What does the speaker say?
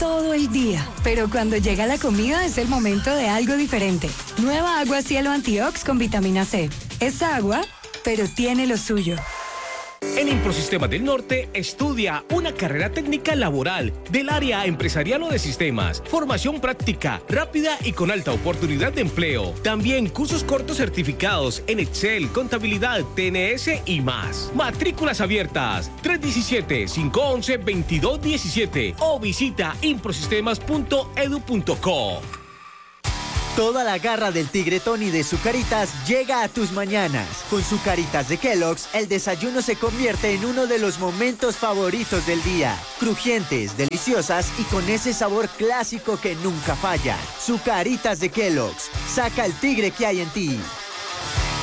todo el día. Pero cuando llega la comida es el momento de algo diferente. Nueva Agua Cielo Antiox con vitamina C. Es agua, pero tiene lo suyo. En Improsistemas del Norte estudia una carrera técnica laboral del área empresarial o de sistemas, formación práctica, rápida y con alta oportunidad de empleo. También cursos cortos certificados en Excel, contabilidad, TNS y más. Matrículas abiertas 317-511-2217 o visita improsistemas.edu.co. Toda la garra del tigretón y de Zucaritas llega a tus mañanas. Con Zucaritas de Kellogg's, el desayuno se convierte en uno de los momentos favoritos del día. Crujientes, deliciosas y con ese sabor clásico que nunca falla. Zucaritas de Kellogg's. Saca el tigre que hay en ti.